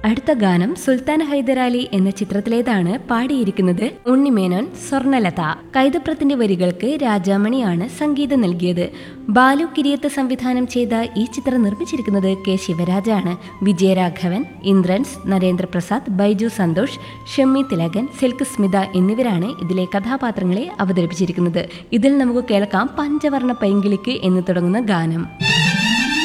അടുത്ത ഗാനം സുൽത്താൻ ഹൈദരാലി എന്ന ചിത്രത്തിലേതാണ്. പാടിയിരിക്കുന്നത് ഉണ്ണിമേനോൻ, സ്വർണലത. കൈതപ്രത്തിന്റെ വരികൾക്ക് രാജാമണിയാണ് സംഗീതം നൽകിയത്. ബാലു കിരിയത്ത് സംവിധാനം ചെയ്ത ഈ ചിത്രം നിർമ്മിച്ചിരിക്കുന്നത് കെ ശിവരാജാണ്. വിജയരാഘവൻ, ഇന്ദ്രൻസ്, നരേന്ദ്രപ്രസാദ്, ബൈജു സന്തോഷ്, ഷമ്മി തിലകൻ, സിൽക്ക് സ്മിത എന്നിവരാണ് ഇതിലെ കഥാപാത്രങ്ങളെ അവതരിപ്പിച്ചിരിക്കുന്നത്. ഇതിൽ നമുക്ക് കേൾക്കാം പഞ്ചവർണ്ണ പൈങ്കിളിക്ക് എന്ന് തുടങ്ങുന്ന ഗാനം.